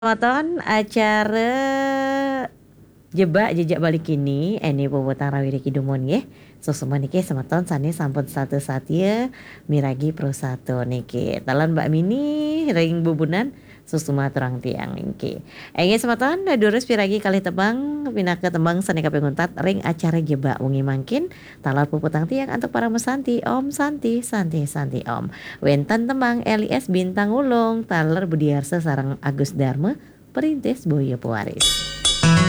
Nonton acara jejak balik ini puputang rawiri kidumon nggih. Susuma niki semeton sani sampun satu satya miragi pro satu niki. Talan Mbak Mini ring bubunan susuma terang tiang niki. Engge semeton durus piragi kali tebang pinaka tembang sani kaping untat ring acara jebak wengi mangkin talar puputang tiang untuk para mesanti Om Santi Santi Santi Om. Wenten tembang LIS Bintang Ulung taler Budiarsa sarang Agus Dharma Perintis Boyo Pewaris.